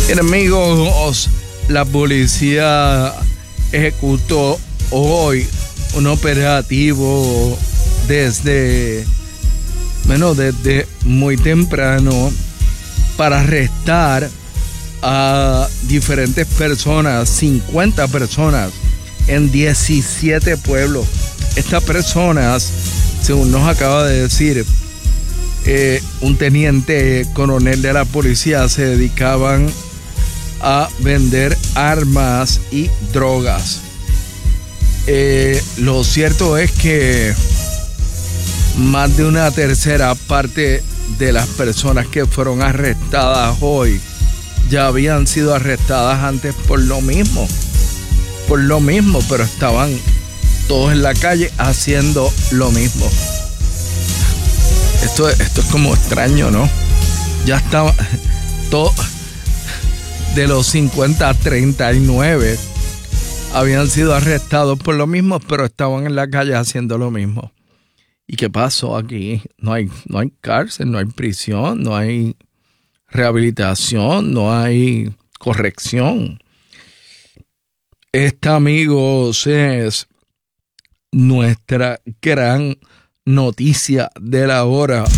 Amigos, la policía ejecutó hoy un operativo desde muy temprano para arrestar a diferentes personas, 50 personas en 17 pueblos. Estas personas, según nos acaba de decir un teniente coronel de la policía, se dedicaban a vender armas y drogas. Lo cierto es que más de una tercera parte de las personas que fueron arrestadas hoy ya habían sido arrestadas antes por lo mismo, pero estaban todos en la calle haciendo lo mismo. Esto es como extraño, ¿no? Ya estaba todo. De los 50 a 39 habían sido arrestados por lo mismo, pero estaban en la calle haciendo lo mismo. ¿Y qué pasó aquí? No hay cárcel, no hay prisión, no hay rehabilitación, no hay corrección. Esta, amigos, es nuestra gran noticia de la hora.